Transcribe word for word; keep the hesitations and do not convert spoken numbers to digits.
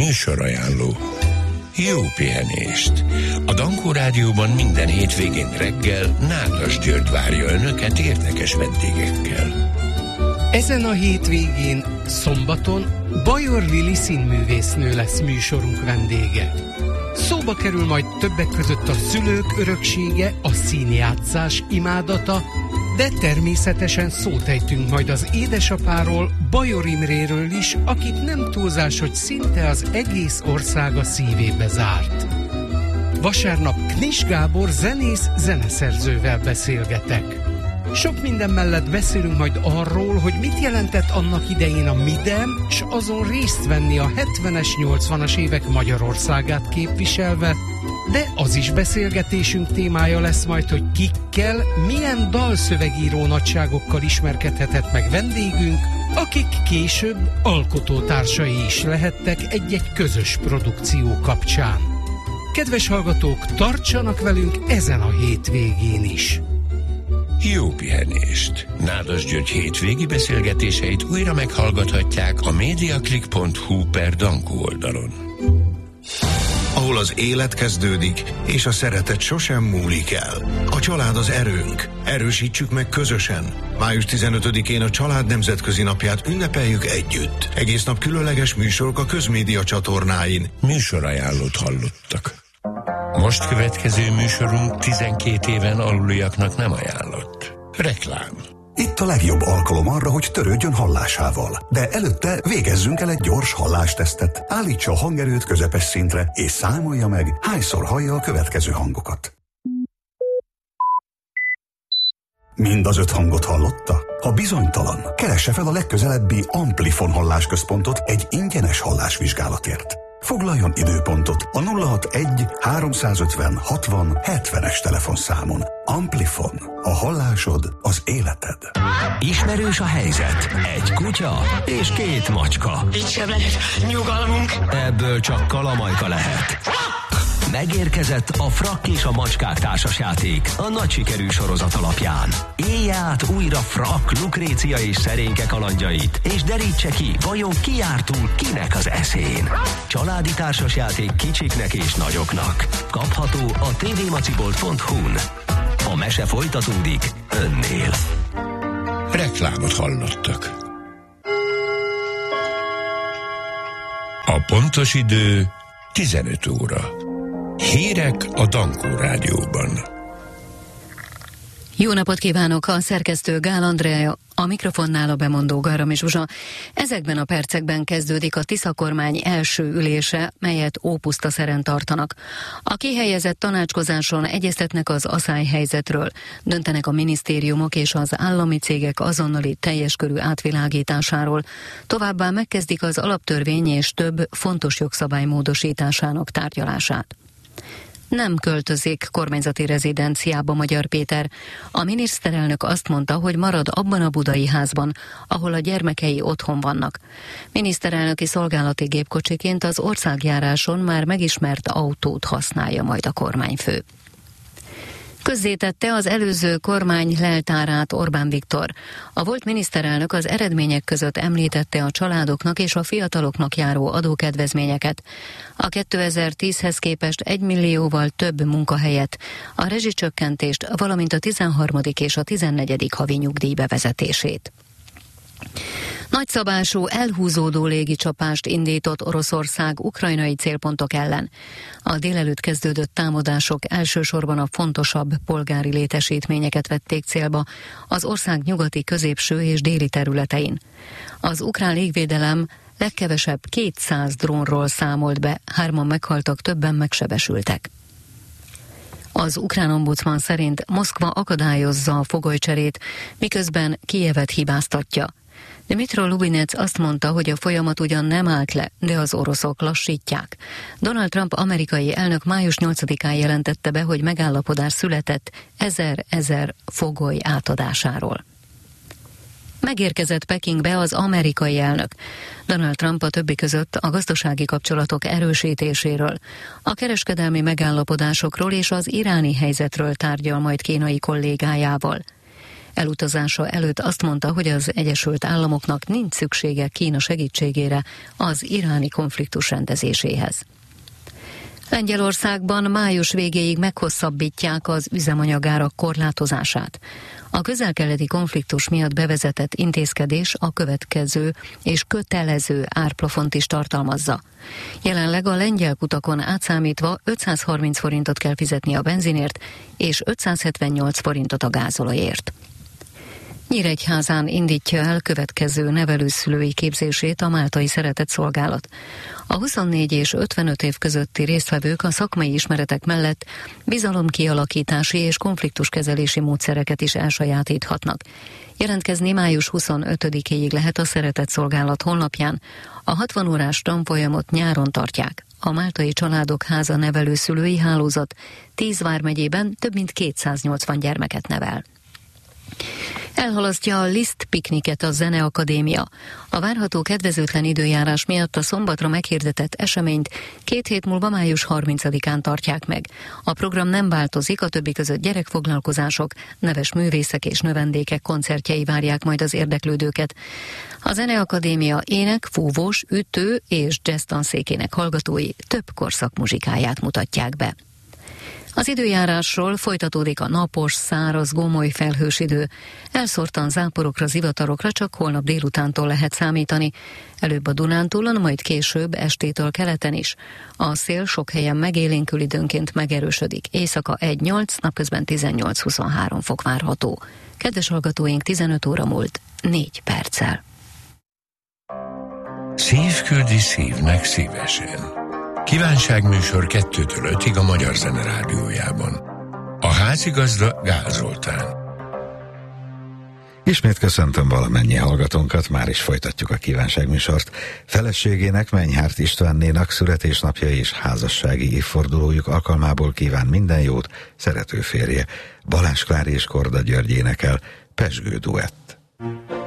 Műsorajánló. Jó pihenést! A Dankó Rádióban minden hétvégén reggel Nádas György várja Önöket érdekes vendégekkel. Ezen a hétvégén, szombaton Bajor Lili színművésznő lesz műsorunk vendége. Szóba kerül majd többek között a szülők öröksége, a színjátszás imádata, de természetesen szót ejtünk majd az édesapáról, Bajor Imréről is, akit nem túlzás, hogy szinte az egész ország a szívébe zárt. Vasárnap Knis Gábor zenész zeneszerzővel beszélgetek. Sok minden mellett beszélünk majd arról, hogy mit jelentett annak idején a Midem, s azon részt venni a hetvenes, nyolcvanas évek Magyarországát képviselve, de az is beszélgetésünk témája lesz majd, hogy kikkel, milyen dalszövegíró nagyságokkal ismerkedhetett meg vendégünk, akik később alkotótársai is lehettek egy-egy közös produkció kapcsán. Kedves hallgatók, tartsanak velünk ezen a hétvégén is! Jó pihenést! Nádas György hétvégi beszélgetéseit újra meghallgathatják a mediaclick pont hu per Dankó oldalon. Ahol az élet kezdődik, és a szeretet sosem múlik el. A család az erőnk. Erősítsük meg közösen. május tizenötödikén a Család Nemzetközi Napját ünnepeljük együtt. Egész nap különleges műsorok a közmédia csatornáin. Műsorajánlót hallottak. Most következő műsorunk tizenkét éven aluliaknak nem ajánlott. Reklám. Itt a legjobb alkalom arra, hogy törődjön hallásával. De előtte végezzünk el egy gyors hallástesztet. Állítsa a hangerőt közepes szintre, és számolja meg, hányszor hallja a következő hangokat. Mind az öt hangot hallotta? Ha bizonytalan, keresse fel a legközelebbi Amplifon hallásközpontot egy ingyenes hallásvizsgálatért. Foglaljon időpontot a nulla hatvanegy háromszázötven hatvan hetvenes telefonszámon. Amplifon. A hallásod az életed. Ismerős a helyzet. Egy kutya és két macska. Itt sem lehet nyugalmunk. Ebből csak kalamajka lehet. Megérkezett a Frak és a Macskák társasjáték a nagy sikerű sorozat alapján. Élj át újra Frak, Lukrécia és Szerénke kalandjait, és derítse ki, vajon ki jár túl kinek az eszén. Családi társasjáték kicsiknek és nagyoknak. Kapható a tvmacibolt pont hu-n. A mese folytatódik önnél. Reklámot hallottak. A pontos idő tizenöt óra. Hírek a Dankó Rádióban. Jó napot kívánok, a szerkesztő Gál Andrea, a mikrofonnál a bemondó Garami Zsuzsa. Ezekben a percekben kezdődik a Tisza kormány első ülése, melyet Ópusztaszeren tartanak. A kihelyezett tanácskozáson egyeztetnek az aszályhelyzetről, döntenek a minisztériumok és az állami cégek azonnali teljes körű átvilágításáról. Továbbá megkezdik az alaptörvény és több fontos jogszabály módosításának tárgyalását. Nem költözik kormányzati rezidenciába Magyar Péter. A miniszterelnök azt mondta, hogy marad abban a budai házban, ahol a gyermekei otthon vannak. Miniszterelnöki szolgálati gépkocsiként az országjáráson már megismert autót használja majd a kormányfő. Közzétette az előző kormány leltárát Orbán Viktor. A volt miniszterelnök az eredmények között említette a családoknak és a fiataloknak járó adókedvezményeket. A kétezer-tízhez képest egy millióval több munkahelyet, a rezsicsökkentést, valamint a tizenharmadik és a tizennegyedik havi nyugdíj bevezetését. Nagyszabású, elhúzódó légicsapást indított Oroszország ukrajnai célpontok ellen. A délelőtt kezdődött támadások elsősorban a fontosabb polgári létesítményeket vették célba az ország nyugati, középső és déli területein. Az ukrán légvédelem legkevesebb kétszáz drónról számolt be, hárman meghaltak, többen megsebesültek. Az ukrán ombudsman szerint Moszkva akadályozza a fogolycserét, miközben Kijevet hibáztatja. Dmytro Lubinec azt mondta, hogy a folyamat ugyan nem állt le, de az oroszok lassítják. Donald Trump amerikai elnök május nyolcadikán jelentette be, hogy megállapodás született ezer-ezer fogoly átadásáról. Megérkezett Pekingbe az amerikai elnök. Donald Trump a többi között a gazdasági kapcsolatok erősítéséről, a kereskedelmi megállapodásokról és az iráni helyzetről tárgyal majd kínai kollégájával. Elutazása előtt azt mondta, hogy az Egyesült Államoknak nincs szüksége Kína segítségére az iráni konfliktus rendezéséhez. Lengyelországban május végéig meghosszabbítják az üzemanyagárak korlátozását. A közel-keleti konfliktus miatt bevezetett intézkedés a következő és kötelező árplafont is tartalmazza. Jelenleg a lengyel kutakon átszámítva ötszázharminc forintot kell fizetni a benzinért és ötszázhetvennyolc forintot a gázolajért. Nyíregyházán indítja el következő nevelőszülői képzését a Máltai Szeretett Szolgálat. A huszonnégy és ötvenöt év közötti résztvevők a szakmai ismeretek mellett bizalomkialakítási és konfliktuskezelési módszereket is elsajátíthatnak. Jelentkezni május huszonötödikéig lehet a Szeretett Szolgálat honlapján. A hatvan órás tanfolyamot nyáron tartják. A Máltai Családok Háza nevelőszülői hálózat tíz vármegyében több mint kétszáznyolcvan gyermeket nevel. Elhalasztja a Liszt pikniket a Zeneakadémia. A várható kedvezőtlen időjárás miatt a szombatra meghirdetett eseményt két hét múlva május harmincadikán tartják meg. A program nem változik, a többi között gyerekfoglalkozások, neves művészek és növendékek koncertjei várják majd az érdeklődőket. A Zeneakadémia ének, fúvós, ütő és jazz tanszékének hallgatói több korszak muzsikáját mutatják be. Az időjárásról: folytatódik a napos, száraz, gomoly felhős idő. Elszórtan záporokra, zivatarokra csak holnap délutántól lehet számítani. Előbb a Dunántúlon, majd később estétől keleten is. A szél sok helyen megélénkül, időnként megerősödik. Éjszaka egy nyolc, napközben tizennyolc-huszonhárom fok várható. Kedves hallgatóink, tizenöt óra múlt négy perccel. Szív küldi szívnek szívesen. Kívánságműsor kettőtől ötig a Magyar Zene Rádiójában. A házigazda Gál Zoltán. Ismét köszöntöm valamennyi hallgatónkat, már is folytatjuk a kívánságműsort. Feleségének, Menyhárt Istvánnénak születésnapja és házassági évfordulójuk alkalmából kíván minden jót szerető férje, Balázs Klári és Korda György énekel, Pezsgő duett.